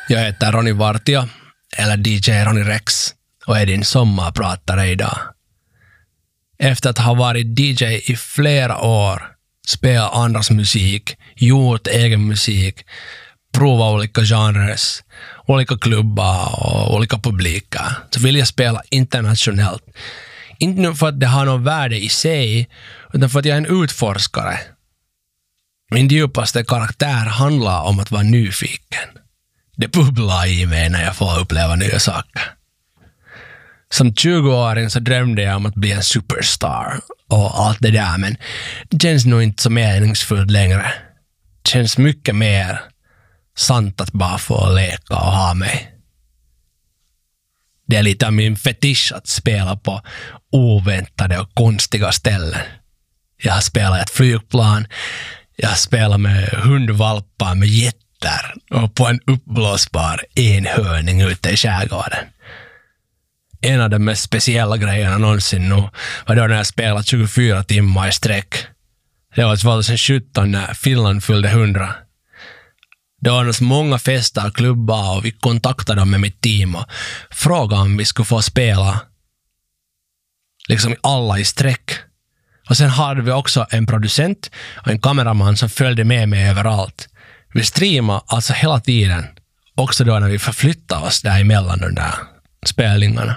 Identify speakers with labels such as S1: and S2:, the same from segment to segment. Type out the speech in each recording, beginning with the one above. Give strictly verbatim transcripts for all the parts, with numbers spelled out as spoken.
S1: Jag heter Ronny Vartio, eller D J Ronny Rex, och är din sommarpratare idag. Efter att ha varit D J i flera år, spelat andras musik, gjort egen musik, provat olika genres, olika klubbar och olika publiker, så vill jag spela internationellt. Inte nu för att det har något värde i sig, utan för att jag är en utforskare. Min djupaste karaktär handlar om att vara nyfiken. Det bubblar i mig när jag får uppleva nya saker. Som tjugoåring så drömde jag om att bli en superstar och allt det där, men det känns nog inte så meningsfullt längre. Det känns mycket mer sant att bara få leka och ha mig. Det är lite av min fetisch att spela på oväntade och konstiga ställen. Jag har spelat i ett flygplan, jag har spelat med hundvalpar med jätter och på en uppblåsbar enhörning ute i skärgården. En av de mest speciella grejerna någonsin nu var då när jag spelade tjugofyra timmar i sträck. Det var tjugosjutton när Finland fyllde hundra. Det var så många fester och klubbar och vi kontaktade dem med mitt team och frågade om vi skulle få spela liksom alla i sträck. Och sen hade vi också en producent och en kameraman som följde med mig överallt. Vi streamade alltså hela tiden, också då när vi förflyttade oss där emellan de där spelningarna.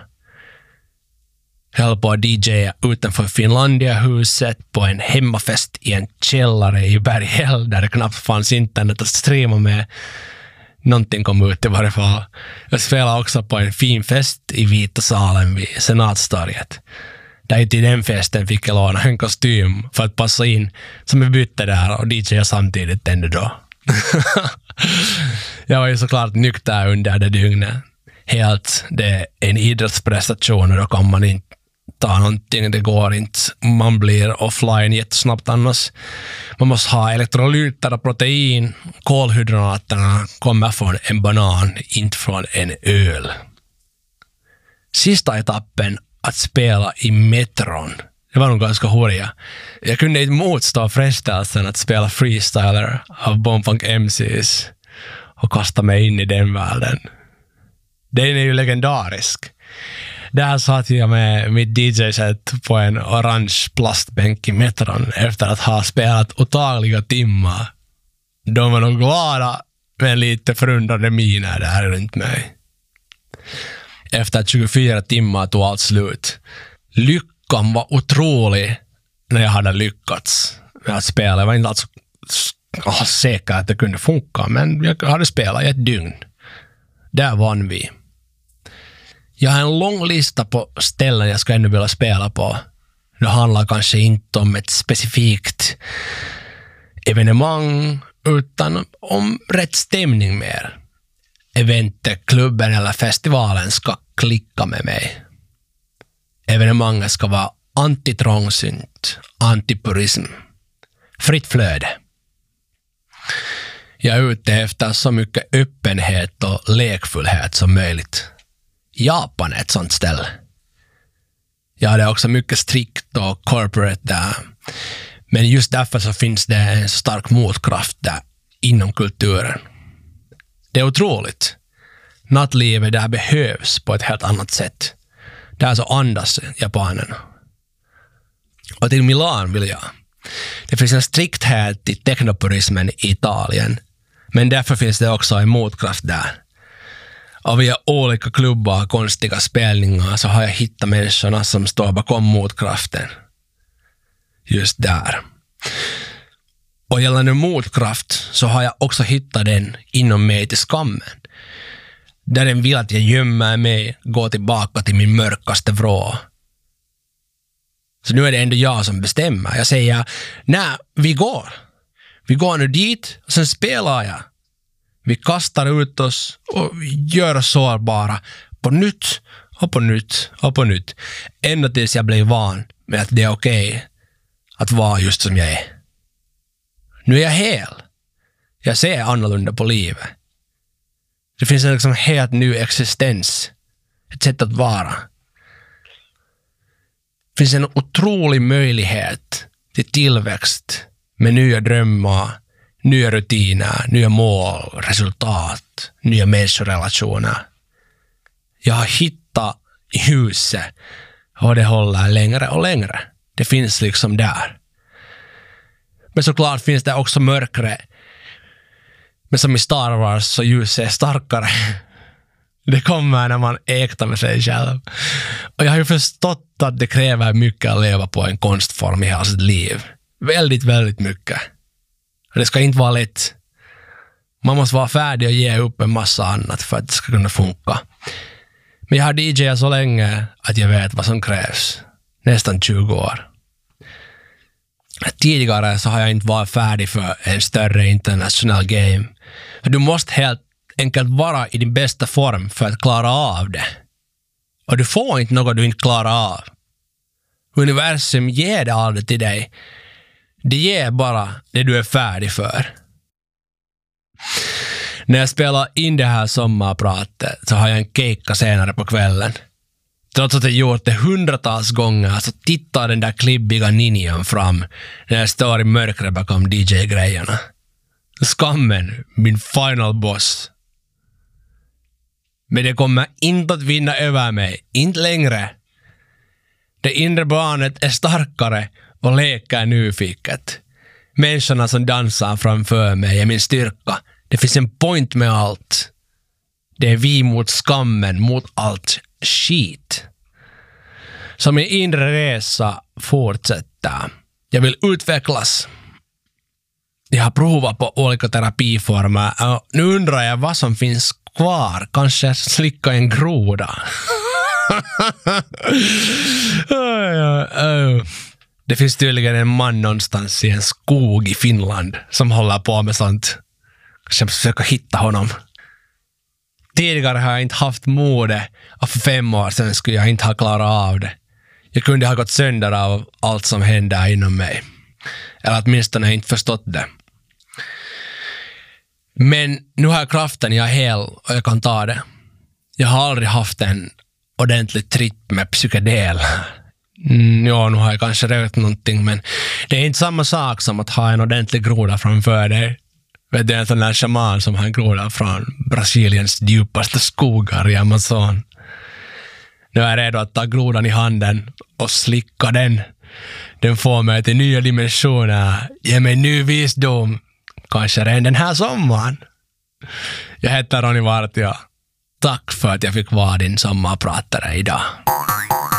S1: Jag höll på att D J utanför Finlandia-huset på en hemmafest i en källare i Berghäll där det knappt fanns internet att streama med. Någonting kom ut i varje fall. Jag spelade också på en fin fest i Vita salen vid Senatstorget. Där till den festen fick jag låna en kostym för att passa in, som vi bytte där och D J samtidigt ännu då. Jag var ju såklart nykter under det dygnet. Helt, det är en idrottsprestation och då kan man inte ta någonting, det går inte. Man blir offline jättesnabbt annars. Man måste ha elektrolyter och protein. Kolhydraterna kommer från en banan, inte från en öl. Sista etappen att spela i metron, det var nog ganska håriga. Jag kunde inte motstå frestelsen att spela freestyler av Bombfunk M Cs och kasta mig in i den världen. Den är ju legendarisk. Där satt jag med mitt D J-set på en orange plastbänk i metron efter att ha spelat otaliga timmar. De var nog glada med lite förundrade miner där runt mig. Efter tjugofyra timmar tog allt slut. Lyckan var otrolig när jag hade lyckats med att spela. Jag var inte alls säker att det kunde funka, men jag hade spelat i ett dygn. Där vann vi. Jag har en lång lista på ställen jag ska ännu vilja spela på. Det handlar kanske inte om ett specifikt evenemang utan om rätt stämning mer. Eventet, klubben eller festivalen ska klicka med mig. Evenemanget ska vara antitrångsynt, antipurism, fritt flöde. Jag är ute efter så mycket öppenhet och lekfullhet som möjligt. Japan är ett sånt ställe. Ja, det är också mycket strikt och corporate där. Men just därför så finns det en stark motkraft där inom kulturen. Det är otroligt. Nattlivet där behövs på ett helt annat sätt. Där så andas japanerna. Och till Milan vill jag. Det finns en strikthet i teknopurismen i Italien. Men därför finns det också en motkraft där. Och via olika klubbar och konstiga spelningar så har jag hittat människorna som står bakom motkraften. Just där. Och gällande motkraft så har jag också hittat den inom mig till skammen. Där den vill att jag gömmer mig, går tillbaka till min mörkaste vrå. Så nu är det ändå jag som bestämmer. Jag säger, nej, vi går. Vi går nu dit och sen spelar jag. Vi kastar ut oss och gör sårbara på nytt och på nytt och på nytt. Ända tills jag blir van med att det är okej att vara just som jag är. Nu är jag hel. Jag ser annorlunda på livet. Det finns en liksom helt ny existens. Ett sätt att vara. Det finns en otrolig möjlighet till tillväxt med nya drömmar, nya rutiner, nya mål, resultat, nya människorelationer. Jag har hittat huset och det håller längre och längre. Det finns liksom där. Men såklart finns det också mörkare. Men som i Star Wars så ljuset är starkare. Det kommer när man äktar med sig själv. Och jag har ju förstått att det kräver mycket att leva på en konstform i hela sitt liv. Väldigt, väldigt mycket. Och det ska inte vara lätt. Man måste vara färdig och ge upp en massa annat för att det ska kunna funka. Men jag har D Jat så länge att jag vet vad som krävs. Nästan tjugo år. Tidigare så har jag inte varit färdig för en större international game. Du måste helt enkelt vara i din bästa form för att klara av det. Och du får inte något du inte klarar av. Universum ger det aldrig till dig. Det ger bara det du är färdig för. När jag spelar in det här sommarpratet så har jag en keikka senare på kvällen. Trots att jag gjort det hundratals gånger så tittar den där klibbiga ninjan fram när jag står i mörkret bakom D J-grejerna. Skammen, min final boss. Men det kommer inte att vinna över mig, inte längre. Det inre barnet är starkare och leker nyfiket. Människorna som dansar framför mig är min styrka. Det finns en point med allt. Det är vi mot skammen, mot allt skit. Så min inre resa fortsätter. Jag vill utvecklas. Jag har provat på olika terapiformer. Nu undrar jag vad som finns kvar. Kanske slicka en groda. Det finns tydligen en man någonstans i en skog i Finland som håller på med sånt. Kanske jag försöker hitta honom. Tidigare har jag inte haft mode och för fem år sedan skulle jag inte ha klarat av det. Jag kunde ha gått sönder av allt som händer inom mig. Eller åtminstone inte förstått det. Men nu har jag kraften, jag är hel och jag kan ta det. Jag har aldrig haft en ordentlig tripp med psykedel. Mm, ja, nu har jag kanske rökt någonting, men det är inte samma sak som att ha en ordentlig groda framför dig. Vet du, en sån där shaman som har en groda från Brasiliens djupaste skogar i Amazon. Nu är jag redo att ta grodan i handen och slicka den. Den får mig till nya dimensioner. Ge mig ny visdom. Kanske redan den här sommaren. Jag heter Ronny Vartio. Tack för att jag fick vara din sommarpratare idag.